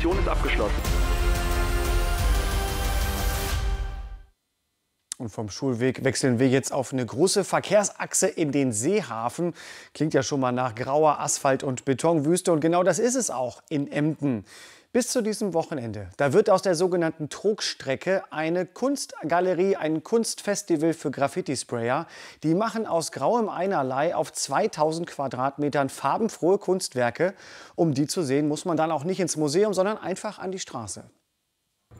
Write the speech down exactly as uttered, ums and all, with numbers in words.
Mission ist abgeschlossen. Und vom Schulweg wechseln wir jetzt auf eine große Verkehrsachse in den Seehafen. Klingt ja schon mal nach grauer Asphalt- und Betonwüste. Und genau das ist es auch in Emden. Bis zu diesem Wochenende. Da wird aus der sogenannten Trogstrecke eine Kunstgalerie, ein Kunstfestival für Graffiti-Sprayer. Die machen aus grauem Einerlei auf zweitausend Quadratmetern farbenfrohe Kunstwerke. Um die zu sehen, muss man dann auch nicht ins Museum, sondern einfach an die Straße.